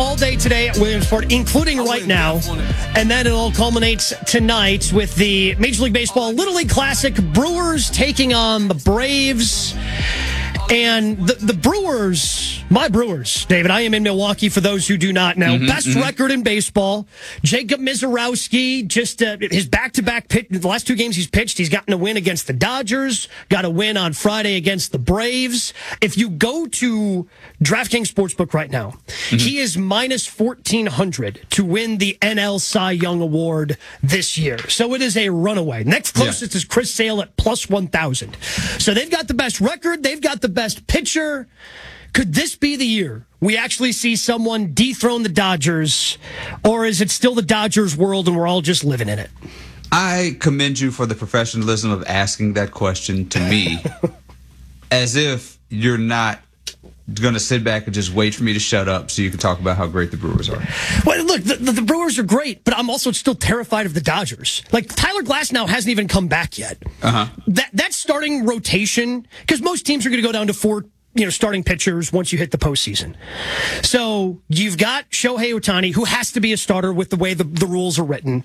all day today at Williamsport, including right now. And then it all culminates tonight with the Major League Baseball Little League Classic. Brewers taking on the Braves. And the Brewers, my Brewers, David, I am in Milwaukee for those who do not know. Best record in baseball. Jacob Misiorowski, just his back-to-back pitch, the last two games he's pitched, he's gotten a win against the Dodgers, got a win on Friday against the Braves. If you go to DraftKings Sportsbook right now, he is minus 1,400 to win the NL Cy Young Award this year. So it is a runaway. Next closest is Chris Sale at plus 1,000. So they've got the best record. They've got the best pitcher. Could this be the year we actually see someone dethrone the Dodgers, or is it still the Dodgers world and we're all just living in it? I commend you for the professionalism of asking that question to me as if you're not going to sit back and just wait for me to shut up so you can talk about how great the Brewers are. Well, look, the Brewers are great, but I'm also still terrified of the Dodgers. Like, Tyler Glasnow hasn't even come back yet. That starting rotation, because most teams are going to go down to four starting pitchers once you hit the postseason. So you've got Shohei Ohtani, who has to be a starter with the way the rules are written.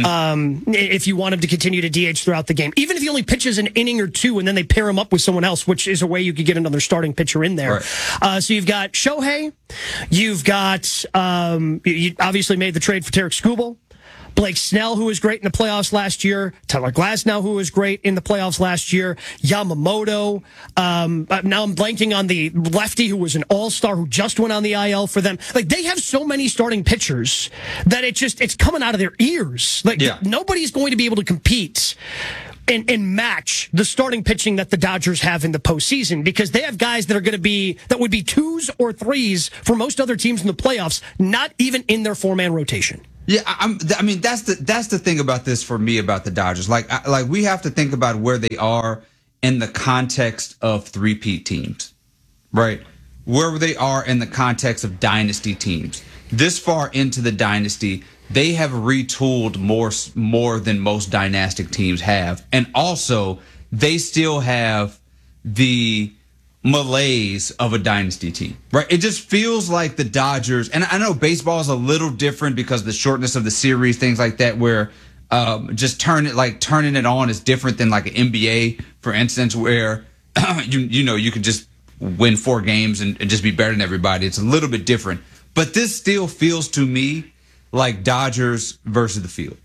If you want him to continue to DH throughout the game, even if he only pitches an inning or two and then they pair him up with someone else, which is a way you could get another starting pitcher in there. Right. So you've got Shohei, you've got, you obviously made the trade for Tarek Skubal. Blake Snell, who was great in the playoffs last year. Tyler Glasnow, who was great in the playoffs last year. Yamamoto. Now I'm blanking on the lefty who was an all-star who just went on the IL for them. Like, they have so many starting pitchers that it's coming out of their ears. Like, nobody's going to be able to compete and match the starting pitching that the Dodgers have in the postseason, because they have guys that would be 2s or 3s for most other teams in the playoffs, not even in their 4-man rotation. Yeah, I mean that's the thing about this for me about the Dodgers. Like we have to think about where they are in the context of three-peat teams, right? Where they are in the context of dynasty teams. This far into the dynasty, they have retooled more than most dynastic teams have, and also they still have the malaise of a dynasty team, right? It just feels like the Dodgers, and I know baseball is a little different because of the shortness of the series, things like that, where just turning it on is different than like an NBA, for instance, where you can just win 4 games and just be better than everybody. It's a little bit different, but this still feels to me like Dodgers versus the field.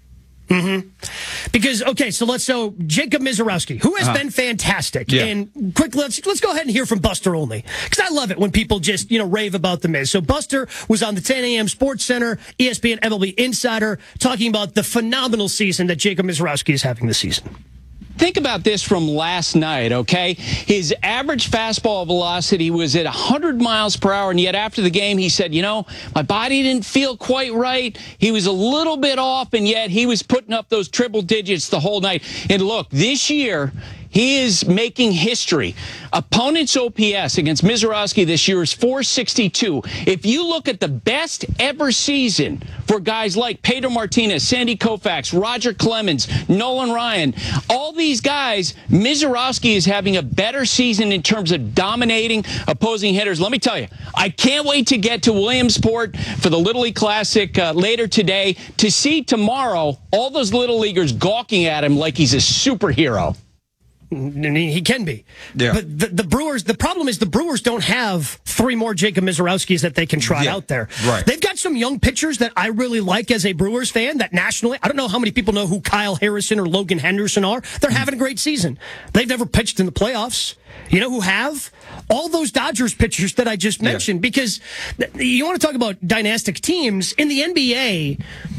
Because, so Jacob Misiorowski, who has been fantastic. And quickly, let's go ahead and hear from Buster Olney, because I love it when people just, rave about the Miz. So Buster was on the 10 a.m. Sports Center, ESPN MLB Insider, talking about the phenomenal season that Jacob Misiorowski is having this season. Think about this from last night, okay? His average fastball velocity was at 100 miles per hour, and yet after the game he said, my body didn't feel quite right. He was a little bit off, and yet he was putting up those triple digits the whole night. And look, this year, he is making history. Opponent's OPS against Misiorowski this year is 462. If you look at the best ever season for guys like Pedro Martinez, Sandy Koufax, Roger Clemens, Nolan Ryan, all these guys, Misiorowski is having a better season in terms of dominating opposing hitters. Let me tell you, I can't wait to get to Williamsport for the Little League Classic later today to see tomorrow all those Little Leaguers gawking at him like he's a superhero. He can be. Yeah. But the Brewers, the problem is the Brewers don't have 3 more Jacob Misiorowskis that they can try out there. Right. They've got some young pitchers that I really like as a Brewers fan, that nationally, I don't know how many people know who Kyle Harrison or Logan Henderson are. They're having a great season. They've never pitched in the playoffs. You know who have? All those Dodgers pitchers that I just mentioned. Because you want to talk about dynastic teams. In the NBA,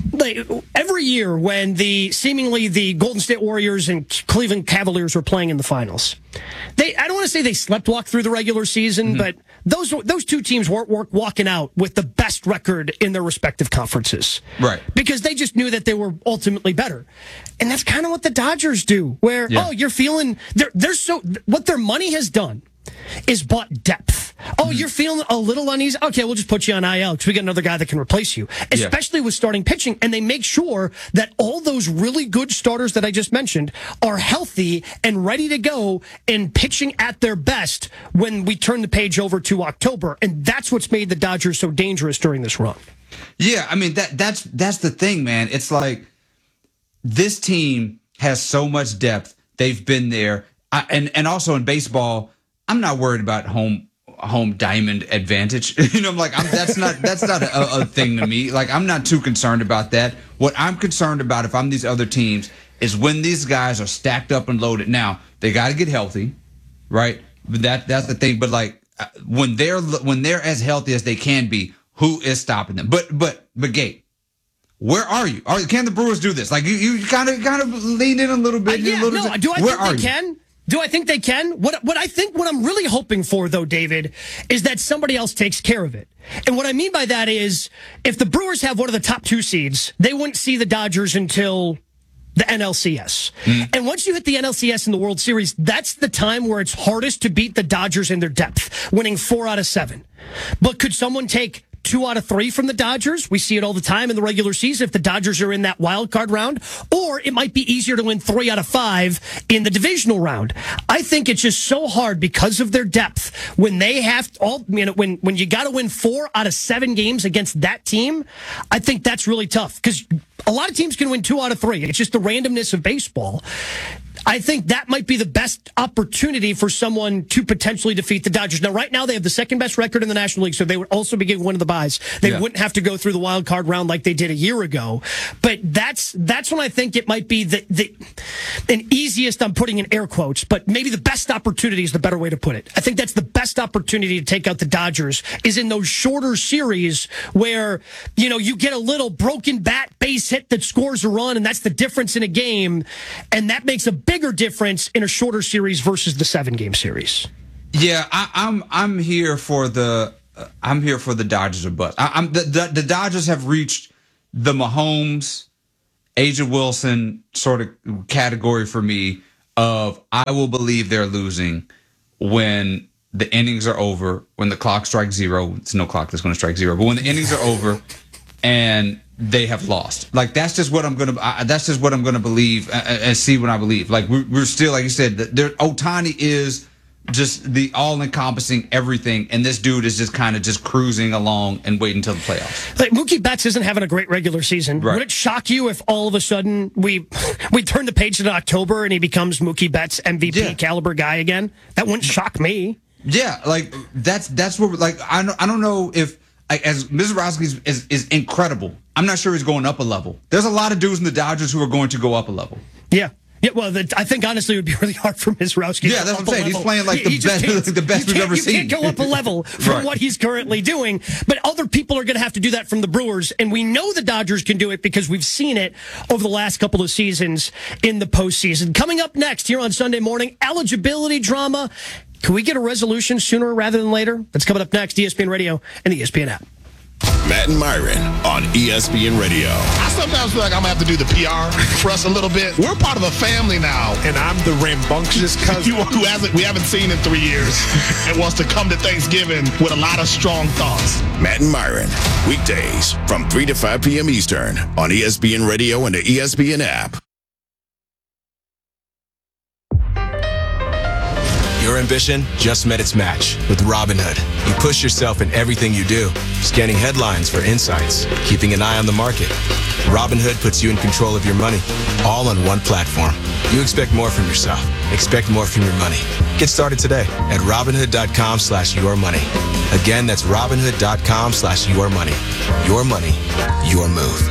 every year when seemingly the Golden State Warriors and Cleveland Cavaliers were playing in the finals, I don't want to say they sleptwalked through the regular season, but those two teams weren't walking out with the best record in their respective conferences. Right. Because they just knew that they were ultimately better. And that's kind of what the Dodgers do, where, you're feeling, they're so, what their money has done, is bought depth. Oh, you're feeling a little uneasy? Okay, we'll just put you on IL because we got another guy that can replace you, especially with starting pitching. And they make sure that all those really good starters that I just mentioned are healthy and ready to go and pitching at their best when we turn the page over to October. And that's what's made the Dodgers so dangerous during this run. Yeah, I mean, that's the thing, man. It's like this team has so much depth. They've been there. And also in baseball, I'm not worried about home diamond advantage. I'm like, that's not a thing to me. Like, I'm not too concerned about that. What I'm concerned about if I'm these other teams is when these guys are stacked up and loaded. Now, they got to get healthy, right? That's the thing. But like when they're as healthy as they can be, who is stopping them? But Gabe, where are you? Can the Brewers do this? Like you kind of leaned in a little bit. Do I think they can? Do I think they can? What I'm really hoping for, though, David, is that somebody else takes care of it. And what I mean by that is, if the Brewers have one of the top 2 seeds, they wouldn't see the Dodgers until the NLCS. And once you hit the NLCS in the World Series, that's the time where it's hardest to beat the Dodgers in their depth, winning 4 out of 7. But could someone take 2 out of 3 from the Dodgers? We see it all the time in the regular season if the Dodgers are in that wild card round. Or it might be easier to win 3 out of 5 in the divisional round. I think it's just so hard because of their depth. When they have when you got to win 4 out of 7 games against that team, I think that's really tough because a lot of teams can win 2 out of 3. It's just the randomness of baseball. I think that might be the best opportunity for someone to potentially defeat the Dodgers. Now, right now, they have the second best record in the National League, so they would also be getting one of the buys. They wouldn't have to go through the wild card round like they did a year ago. But that's when I think it might be an easiest, I'm putting in air quotes, but maybe the best opportunity is the better way to put it. I think that's the best opportunity to take out the Dodgers is in those shorter series where, you get a little broken bat base hit that scores a run, and that's the difference in a game. And that makes a bigger difference in a shorter series versus the 7-game series. Yeah, I'm here for the Dodgers or bust. The Dodgers have reached the Mahomes, Agent Wilson sort of category for me of I will believe they're losing when the innings are over, when the clock strikes 0. It's no clock that's going to strike 0, but when the innings are over and they have lost. Like that's just what I'm gonna believe and see when I believe. Like we're still, like you said, Ohtani is just the all-encompassing everything, and this dude is just kind of just cruising along and waiting until the playoffs. Like Mookie Betts isn't having a great regular season. Right. Would it shock you if all of a sudden we turn the page to October and he becomes Mookie Betts MVP caliber guy again? That wouldn't shock me. Yeah, like that's what like I don't know if. As Mizorowski is incredible. I'm not sure he's going up a level. There's a lot of dudes in the Dodgers who are going to go up a level. Yeah. Well, I think honestly it would be really hard for Mizorowski. Yeah, that's what I'm saying. He's playing like the best we've ever seen. You can't go up a level from what he's currently doing. But other people are going to have to do that from the Brewers. And we know the Dodgers can do it because we've seen it over the last couple of seasons in the postseason. Coming up next here on Sunday morning, eligibility drama. Can we get a resolution sooner rather than later? That's coming up next, ESPN Radio and the ESPN app. Matt and Myron on ESPN Radio. I sometimes feel like I'm going to have to do the PR for us a little bit. We're part of a family now. And I'm the rambunctious cousin we haven't seen in 3 years and wants to come to Thanksgiving with a lot of strong thoughts. Matt and Myron, weekdays from 3 to 5 p.m. Eastern on ESPN Radio and the ESPN app. Your ambition just met its match with Robinhood. You push yourself in everything you do, scanning headlines for insights, keeping an eye on the market. Robinhood puts you in control of your money, all on one platform. You expect more from yourself. Expect more from your money. Get started today at Robinhood.com/yourmoney. Again, that's Robinhood.com/yourmoney. Your money, your move.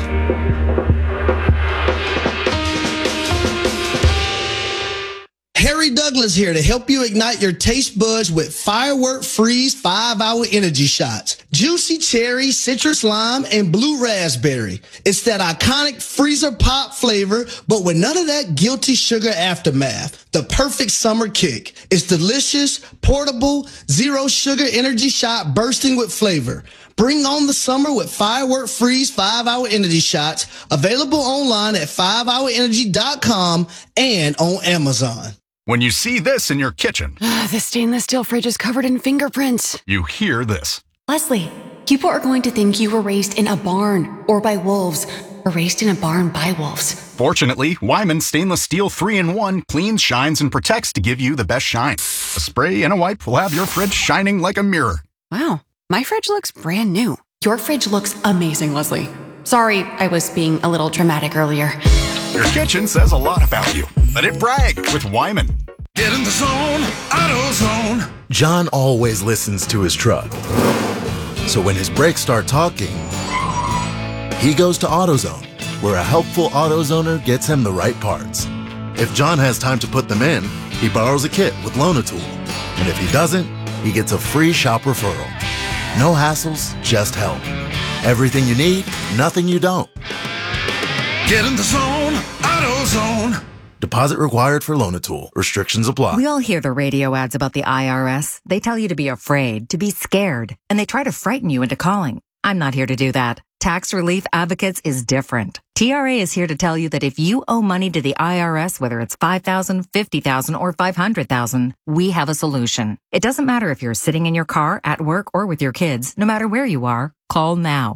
Harry Douglas here to help you ignite your taste buds with Firework Freeze 5-Hour Energy Shots. Juicy cherry, citrus lime, and blue raspberry. It's that iconic freezer pop flavor, but with none of that guilty sugar aftermath. The perfect summer kick. It's delicious, portable, zero sugar energy shot bursting with flavor. Bring on the summer with Firework Freeze 5-Hour Energy Shots. Available online at 5hourenergy.com and on Amazon. When you see this in your kitchen, The stainless steel fridge is covered in fingerprints. you hear this. Leslie, people are going to think you were raised in a barn or by wolves, or raised in a barn by wolves. Fortunately, Wyman Stainless Steel 3-in-1 cleans, shines, and protects to give you the best shine. A spray and a wipe will have your fridge shining like a mirror. Wow, my fridge looks brand new. Your fridge looks amazing, Leslie. Sorry, I was being a little dramatic earlier. Your kitchen says a lot about you. Let it brag with Wyman. Get in the zone, AutoZone. John always listens to his truck. So when his brakes start talking, he goes to AutoZone, where a helpful AutoZoner gets him the right parts. If John has time to put them in, he borrows a kit with Loan-A-Tool. And if he doesn't, he gets a free shop referral. No hassles, just help. Everything you need, nothing you don't. Get in the zone, AutoZone. Deposit required for Loan-A-Tool. Restrictions apply. We all hear the radio ads about the IRS. They tell you to be afraid, to be scared, and they try to frighten you into calling. I'm not here to do that. Tax Relief Advocates is different. TRA is here to tell you that if you owe money to the IRS, whether it's $5,000, $50,000, or $500,000, we have a solution. It doesn't matter if you're sitting in your car, at work, or with your kids. No matter where you are, call now.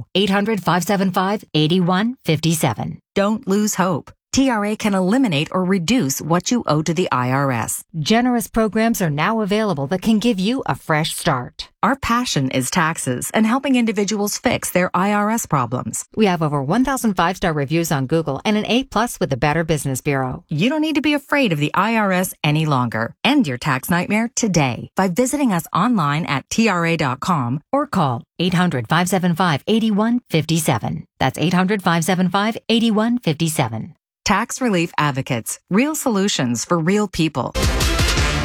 800-575-8157. Don't lose hope. TRA can eliminate or reduce what you owe to the IRS. Generous programs are now available that can give you a fresh start. Our passion is taxes and helping individuals fix their IRS problems. We have over 1,000 5-star reviews on Google and an A+ with the Better Business Bureau. You don't need to be afraid of the IRS any longer. End your tax nightmare today by visiting us online at TRA.com or call 800-575-8157. That's 800-575-8157. Tax Relief Advocates. Real solutions for real people.